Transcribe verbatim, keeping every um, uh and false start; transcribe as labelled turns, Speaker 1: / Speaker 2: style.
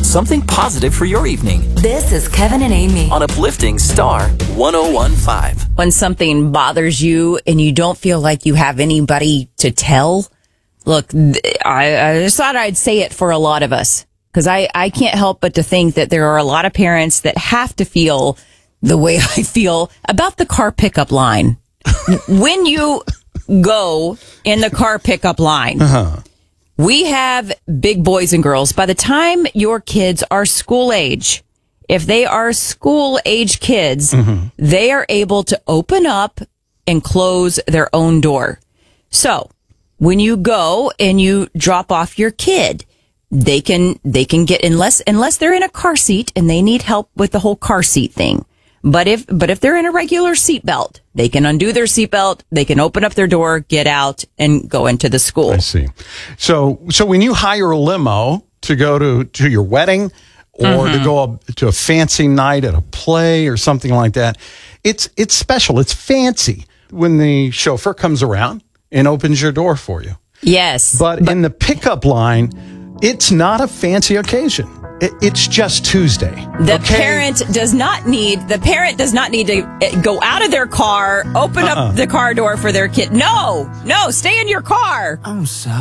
Speaker 1: something positive for your evening.
Speaker 2: This is Kevin and Amy
Speaker 1: on Uplifting Star one oh one point five.
Speaker 3: When something bothers you and you don't feel like you have anybody to tell, look, I, I just thought I'd say it for a lot of us. Because I, I can't help but to think that there are a lot of parents that have to feel the way I feel about the car pickup line. When you go in the car pickup line, uh-huh. we have big boys and girls. By the time your kids are school age, if they are school age kids, mm-hmm. they are able to open up and close their own door. So when you go and you drop off your kid, they can they can get unless unless they're in a car seat and they need help with the whole car seat thing. But if but if they're in a regular seatbelt, they can undo their seatbelt, they can open up their door, get out, and go into the school.
Speaker 4: I see. So so when you hire a limo to go to, to your wedding or mm-hmm. to go up to a fancy night at a play or something like that, it's it's special. It's fancy when the chauffeur comes around and opens your door for you.
Speaker 3: Yes.
Speaker 4: But, but in the pickup line, it's not a fancy occasion. It, it's just Tuesday.
Speaker 3: The
Speaker 4: okay?
Speaker 3: parent does not need, the parent does not need to go out of their car, open uh-uh. up the car door for their kid. No, no, stay in your car.
Speaker 1: I'm sorry.